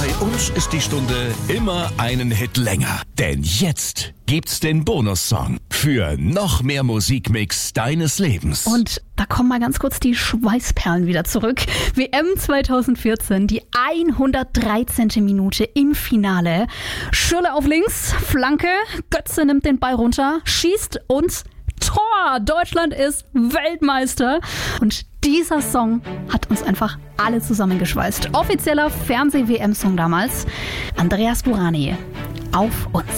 Bei uns ist die Stunde immer einen Hit länger. Denn jetzt gibt's den Bonussong für noch mehr Musikmix deines Lebens. Und da kommen mal ganz kurz die Schweißperlen wieder zurück. WM 2014, die 113. Minute im Finale. Schürrle auf links, Flanke, Götze nimmt den Ball runter, schießt und Tor! Deutschland ist Weltmeister. Und dieser Song hat uns einfach alle zusammengeschweißt. Offizieller Fernseh-WM-Song damals. Andreas Burani, auf uns.